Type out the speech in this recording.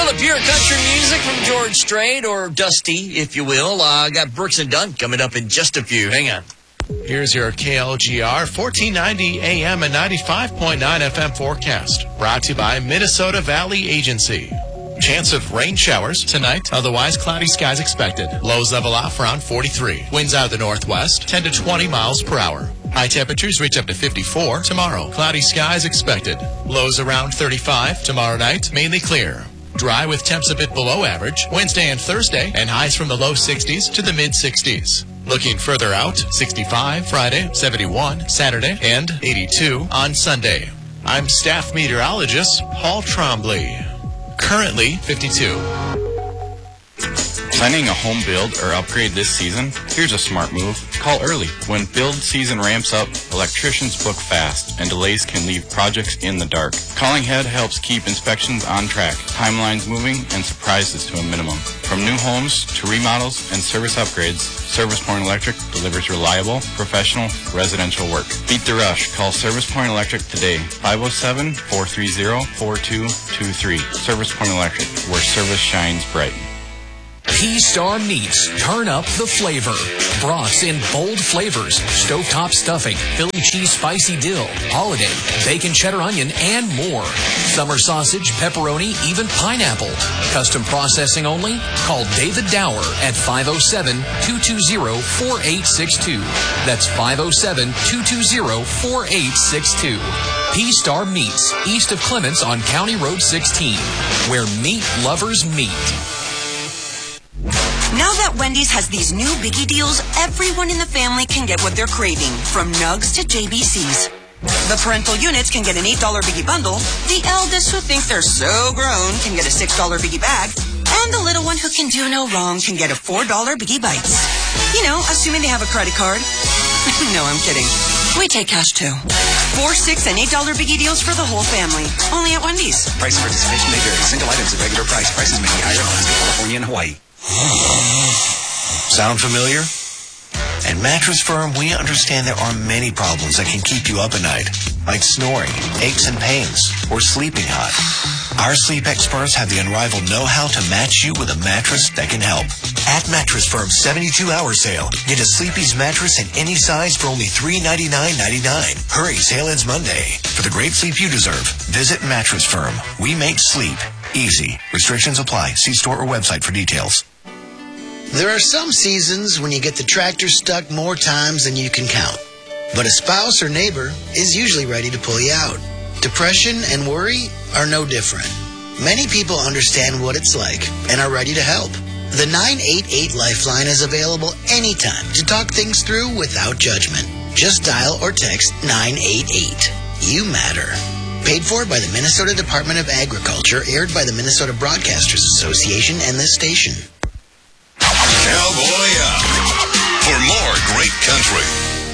Full of pure country music from George Strait, or Dusty, if you will. Got Brooks and Dunn coming up in just a few. Hang on. Here's your KLGR 1490 AM and 95.9 FM forecast. Brought to you by Minnesota Valley Agency. Chance of rain showers tonight. Otherwise, cloudy skies expected. Lows level off around 43. Winds out of the northwest, 10 to 20 miles per hour. High temperatures reach up to 54 tomorrow. Cloudy skies expected. Lows around 35 tomorrow night. Mainly clear. Dry with temps a bit below average Wednesday and Thursday, and highs from the low 60s to the mid 60s. Looking further out, 65 Friday, 71 Saturday, and 82 on Sunday. I'm staff meteorologist Paul Trombley. Currently 52. Planning a home build or upgrade this season? Here's a smart move. Call early. When build season ramps up, electricians book fast, and delays can leave projects in the dark. Calling ahead helps keep inspections on track, timelines moving, and surprises to a minimum. From new homes to remodels and service upgrades, Service Point Electric delivers reliable, professional, residential work. Beat the rush. Call Service Point Electric today. 507-430-4223. Service Point Electric, where service shines bright. P-Star Meats. Turn up the flavor. Brats in bold flavors. Stovetop stuffing, Philly cheese spicy dill, holiday, bacon cheddar onion, and more. Summer sausage, pepperoni, even pineapple. Custom processing only? Call David Dower at 507-220-4862. That's 507-220-4862. P-Star Meats, east of Clements on County Road 16, where meat lovers meet. Now that Wendy's has these new biggie deals, everyone in the family can get what they're craving, from nugs to JBCs. The parental units can get an $8 biggie bundle, the eldest who think they're so grown can get a $6 biggie bag, and the little one who can do no wrong can get a $4 biggie bites. You know, assuming they have a credit card. No, I'm kidding. We take cash too. 4, 6, and $8 biggie deals for the whole family. Only at Wendy's. Price of participation may vary. Single items at regular price. Prices may be higher in Alaska, California, and Hawaii. Sound familiar? At Mattress Firm, we understand there are many problems that can keep you up at night, like snoring, aches and pains, or sleeping hot. Our sleep experts have the unrivaled know-how to match you with a mattress that can help. At Mattress Firm's 72-hour sale, get a Sleepy's mattress in any size for only $399.99. Hurry, sale ends Monday. For the great sleep you deserve, visit Mattress Firm. We make sleep easy. Restrictions apply. See store or website for details. There are some seasons when you get the tractor stuck more times than you can count. But a spouse or neighbor is usually ready to pull you out. Depression and worry are no different. Many people understand what it's like and are ready to help. The 988 Lifeline is available anytime to talk things through without judgment. Just dial or text 988. You matter. Paid for by the Minnesota Department of Agriculture, aired by the Minnesota Broadcasters Association and this station. Cowboy up for more great country.